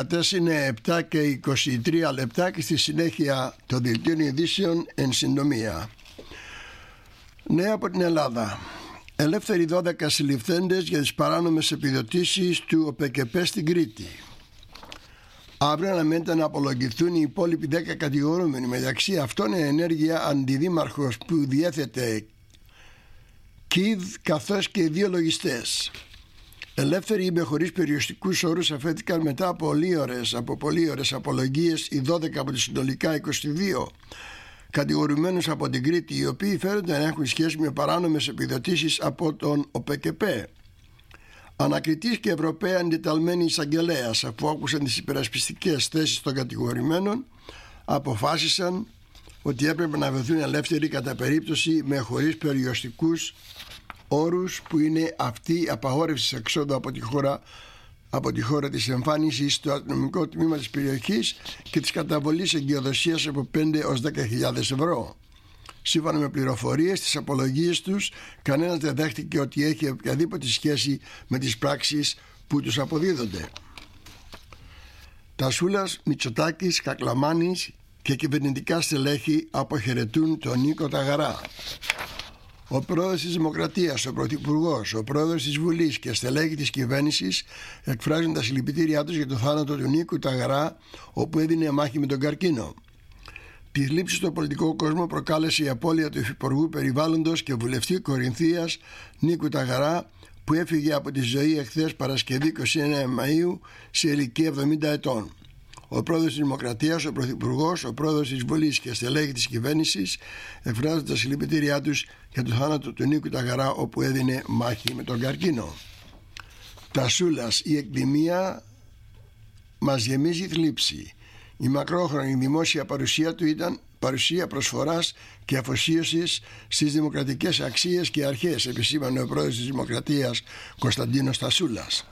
Αυτές είναι 7 και 23 λεπτά και στη συνέχεια των δελτίων ειδήσεων εν συντομία. Νέα από την Ελλάδα. Ελεύθεροι 12 συλληφθέντες για τις παράνομες επιδοτήσεις του ΟΠΕΚΕΠΕ στην Κρήτη. Αύριο αναμένεται να απολογηθούν οι υπόλοιποι 10 κατηγορούμενοι. Μεταξύ αυτών είναι ενέργεια αντιδήμαρχος που διέθετε ΚΙΔ καθώς και 2 λογιστές. Ελεύθεροι με χωρίς περιοριστικούς όρους αφέθηκαν μετά από πολύ ώρες απολογίες οι 12 από τις συνολικά 22 κατηγορουμένους από την Κρήτη, οι οποίοι φαίνονται να έχουν σχέση με παράνομες επιδοτήσεις από τον ΟΠΕΚΕΠΕ. Ανακριτής και Ευρωπαίοι αντιταλμένοι εισαγγελέας, αφού άκουσαν τις υπερασπιστικές θέσεις των κατηγορουμένων, αποφάσισαν ότι έπρεπε να βρεθούν ελεύθεροι κατά περίπτωση με χωρίς περιοριστικούς όρους, που είναι αυτή η απαγόρευση εξόδου από τη χώρα της εμφάνισης στο αστυνομικό τμήμα της περιοχής και της καταβολής εγκυοδοσίας από 5 έως 10.000 ευρώ. Σύμφωνα με πληροφορίες στις απολογίες τους, κανένας δεν δέχτηκε ότι έχει οποιαδήποτε σχέση με τις πράξεις που τους αποδίδονται. Τασούλας, Μητσοτάκης, Κακλαμάνης και κυβερνητικά στελέχη αποχαιρετούν τον Νίκο Ταγαρά. Ο πρόεδρος της Δημοκρατίας, ο πρωθυπουργός, ο πρόεδρος της Βουλής και στελέχη της κυβέρνυσης εκφράζουν τα συλληπιτήριά τους για το θάνατο του Νίκου Ταγαρά, όπου έδινε μάχη με τον καρκίνο. Τη θλίψη στο πολιτικό κόσμο προκάλεσε η απώλεια του Υφυπουργού Περιβάλλοντος και βουλευτή Κορινθίας Νίκου Ταγαρά, που έφυγε από τη ζωή εχθές Παρασκευή 29 Μαΐου σε ηλικία 70 ετών. Ο πρόεδρος της Δημοκρατίας, ο πρωθυπουργός, ο πρόεδρος της Βουλής και στελέχη της κυβέρνησης εκφράζουν τα συλληπιτήριά τους για το θάνατο του Νίκου Ταγαρά, όπου έδινε μάχη με τον καρκίνο. Τασούλας, η εκδημία μας γεμίζει θλίψη. Η μακρόχρονη δημόσια παρουσία του ήταν παρουσία προσφοράς και αφοσίωσης στις δημοκρατικές αξίες και αρχές, επισήμανε ο πρόεδρος της Δημοκρατίας Κωνσταντίνος Τασούλας.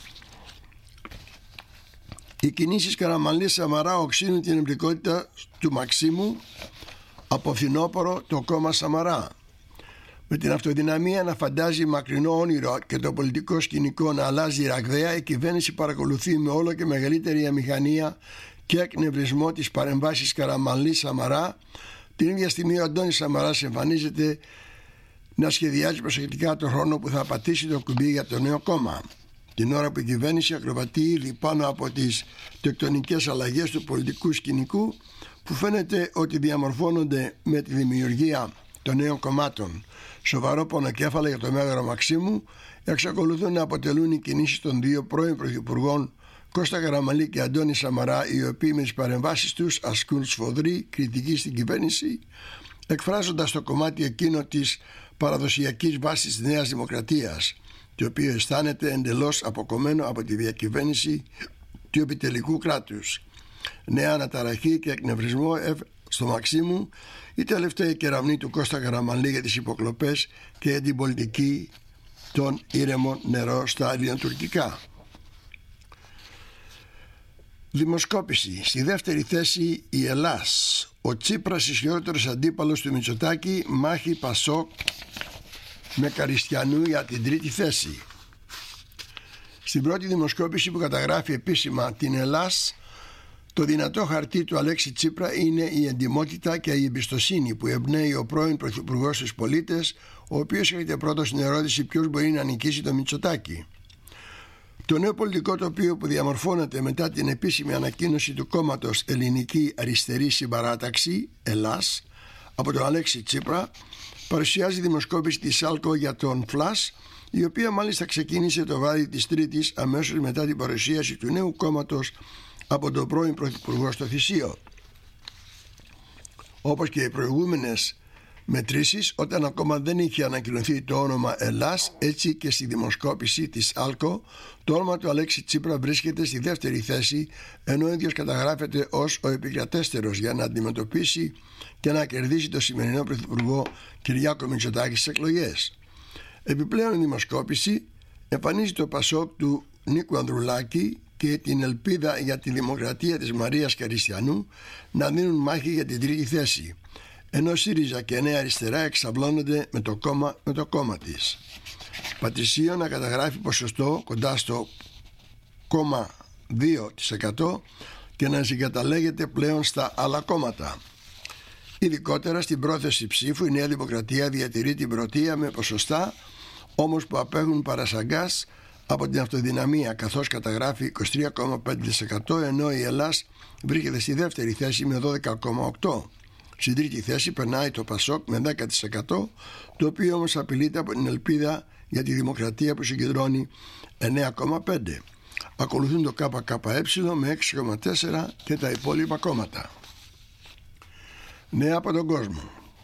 Οι κινήσεις Καραμανλής-Σαμαρά οξύνουν την εμπληκότητα του Μαξίμου από φθινόπωρο το κόμμα Σαμαρά. Με την αυτοδυναμία να φαντάζει μακρινό όνειρο και το πολιτικό σκηνικό να αλλάζει ραγδαία, η κυβέρνηση παρακολουθεί με όλο και μεγαλύτερη αμηχανία και εκνευρισμό τις παρεμβάσεις Καραμανλής-Σαμαρά. Την ίδια στιγμή ο Αντώνης Σαμαράς εμφανίζεται να σχεδιάζει προσεκτικά τον χρόνο που θα πατήσει το κουμπί για το νέο κόμμα. Την ώρα που η κυβέρνηση ακροβατεί ήδη πάνω από τις τεκτονικές αλλαγές του πολιτικού σκηνικού, που φαίνεται ότι διαμορφώνονται με τη δημιουργία των νέων κομμάτων. Σοβαρό πονοκέφαλο για το Μέγαρο Μαξίμου εξακολουθούν να αποτελούν οι κινήσεις των δύο πρώην πρωθυπουργών Κώστα Καραμανλή και Αντώνη Σαμαρά, οι οποίοι με τις παρεμβάσεις τους ασκούν σφοδρή κριτική στην κυβέρνηση, εκφράζοντας το κομμάτι εκείνο της παραδοσιακής βάσης της Νέας Δημοκρατίας, το οποίο αισθάνεται εντελώς αποκομμένο από τη διακυβέρνηση του επιτελικού κράτους. Νέα αναταραχή και εκνευρισμό στο Μαξίμου, η τελευταία κεραμνή του Κώστα Καραμανλή για τις υποκλοπές και για την πολιτική των ήρεμων νερό στα ελληνοτουρκικά. Δημοσκόπηση. Στη δεύτερη θέση η Ελλάς. Ο Τσίπρας, ισχυρότερος αντίπαλος του Μητσοτάκη, μάχη Πασόκ με Καριστιανού για την τρίτη θέση. Στην πρώτη δημοσκόπηση που καταγράφει επίσημα την Ελλάς, το δυνατό χαρτί του Αλέξη Τσίπρα είναι η εντιμότητα και η εμπιστοσύνη που εμπνέει ο πρώην πρωθυπουργός στους πολίτες, ο οποίος έρχεται πρώτος στην ερώτηση ποιος μπορεί να νικήσει το Μητσοτάκη. Το νέο πολιτικό τοπίο που διαμορφώνεται μετά την επίσημη ανακοίνωση του κόμματος Ελληνική Αριστερή Συμπαράταξη, Ελλάς, από τον Αλέξη Τσίπρα, παρουσιάζει δημοσκόπηση της ΣΑΛΚΟ για τον Φλας, η οποία μάλιστα ξεκίνησε το βράδυ της Τρίτης, αμέσως μετά την παρουσίαση του νέου κόμματος από τον πρώην πρωθυπουργό στο Θησίο. Όπως και οι προηγούμενες μετρήσεις, όταν ακόμα δεν είχε ανακοινωθεί το όνομα Ελλάς, έτσι και στη δημοσκόπηση της ΑΛΚΟ το όνομα του Αλέξη Τσίπρα βρίσκεται στη δεύτερη θέση, ενώ ο ίδιος καταγράφεται ως ο επικρατέστερος για να αντιμετωπίσει και να κερδίσει το σημερινό πρωθυπουργό Κυριάκο Μητσοτάκη στις εκλογές. Επιπλέον η δημοσκόπηση εμφανίζει το Πασόκ του Νίκου Ανδρουλάκη και την ελπίδα για τη δημοκρατία της Μαρίας Καριστιανού να δίνουν μάχη για την τρίτη θέση, ενώ ΣΥΡΙΖΑ και Νέα Αριστερά εξαυλώνονται με το κόμμα της. Πατησίω να καταγράφει ποσοστό κοντά στο 2% και να συγκαταλέγεται πλέον στα άλλα κόμματα. Ειδικότερα στην πρόθεση ψήφου η Νέα Δημοκρατία διατηρεί την πρωτεία με ποσοστά όμως που απέχουν παρασαγκάς από την αυτοδυναμία, καθώς καταγράφει 23,5%, ενώ η Ελλάς βρίσκεται στη δεύτερη θέση με 12,8%. Στην τρίτη θέση περνάει το Πασόκ με 10%, το οποίο όμως απειλείται από την ελπίδα για τη δημοκρατία που συγκεντρώνει 9,5%. Ακολουθούν το ΚΚΕ με 6,4% και τα υπόλοιπα κόμματα. Νέα από τον κόσμο.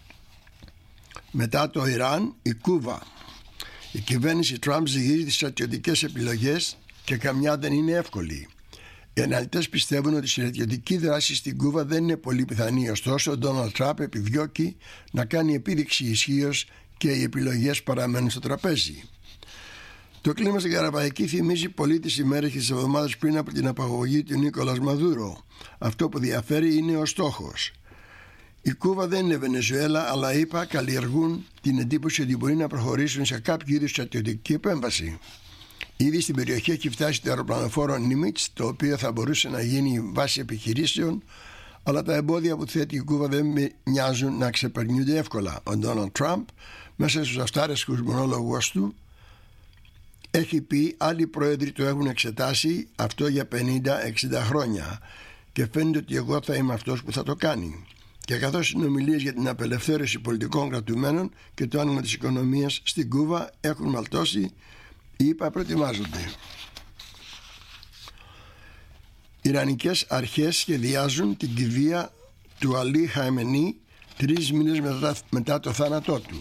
Μετά το Ιράν, η Κούβα. Η κυβέρνηση Τραμπ ζυγίζει τις στρατιωτικές επιλογές και καμιά δεν είναι εύκολη. Οι αναλυτές πιστεύουν ότι η στρατιωτική δράση στην Κούβα δεν είναι πολύ πιθανή, ωστόσο ο Ντόναλντ Τραμπ επιδιώκει να κάνει επίδειξη ισχύως και οι επιλογές παραμένουν στο τραπέζι. Το κλίμα στην Καραβαϊκή θυμίζει πολύ τις ημέρες και τις εβδομάδες πριν από την απαγωγή του Νίκολας Μαδούρο. Αυτό που διαφέρει είναι ο στόχος. Η Κούβα δεν είναι Βενεζουέλα, αλλά οι ΗΠΑ καλλιεργούν την εντύπωση ότι μπορεί να προχωρήσουν σε κάποιο είδους στρατιωτική επέμβαση. Ήδη στην περιοχή έχει φτάσει το αεροπλανοφόρο Νίμιτς, το οποίο θα μπορούσε να γίνει βάση επιχειρήσεων, αλλά τα εμπόδια που θέτει η Κούβα δεν μοιάζουν να ξεπερνιούνται εύκολα. Ο Ντόναλντ Τραμπ, μέσα στους αυτάρεσκους μονόλογους του, έχει πει άλλοι πρόεδροι το έχουν εξετάσει αυτό για 50-60 χρόνια και φαίνεται ότι εγώ θα είμαι αυτός που θα το κάνει. Και καθώς οι συνομιλίες για την απελευθέρωση πολιτικών κρατουμένων και το άνοιγμα της οικονομίας στην Κούβα έχουν μαλτώσει, οι ΗΠΑ προετοιμάζονται. Οι Ιρανικές αρχές σχεδιάζουν την κηδεία του Αλή Χαμενή 3 μήνες μετά το θάνατό του.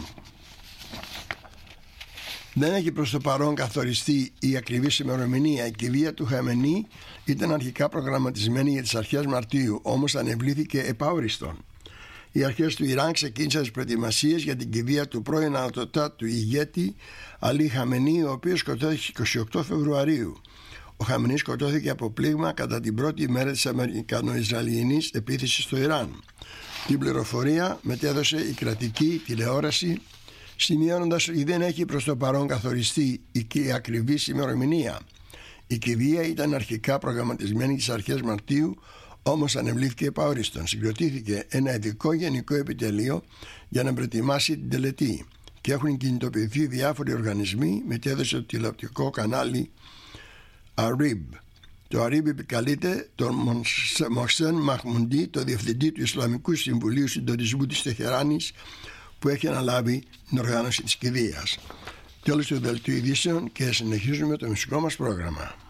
Δεν έχει προς το παρόν καθοριστεί η ακριβής ημερομηνία. Η κηδεία του Χαμενή ήταν αρχικά προγραμματισμένη για τις αρχές Μαρτίου, όμως ανεβλήθηκε επαόριστον. Οι αρχές του Ιράν ξεκίνησαν τις προετοιμασίες για την κηδεία του πρώην ανατοτάτου ηγέτη Αλή Χαμενή, ο οποίος σκοτώθηκε 28 Φεβρουαρίου. Ο Χαμενή σκοτώθηκε από πλήγμα κατά την πρώτη μέρα της Αμερικανο-Ισραηλινής επίθεσης στο Ιράν. Την πληροφορία μετέδωσε η κρατική τηλεόραση, σημειώνοντας ότι δεν έχει προς το παρόν καθοριστεί η ακριβής ημερομηνία. Η κηδεία ήταν αρχικά προγραμματισμένη τις αρχές Μαρτίου, όμως ανεβλήθηκε επαόριστον. Συγκροτήθηκε ένα ειδικό γενικό επιτελείο για να προετοιμάσει την τελετή και έχουν κινητοποιηθεί διάφοροι οργανισμοί, μετέδωσε το τηλεοπτικό κανάλι Αρίμπ. Το Αρίμπ επικαλείται τον Μοχσέν Μαχμουντή, το διευθυντή του Ισλαμικού Συμβουλίου Συντονισμού της Τεχεράνης, που έχει αναλάβει την οργάνωση της κηδείας. Τέλος του δελτίου ειδήσεων και συνεχίζουμε το μουσικό μας πρόγραμμα.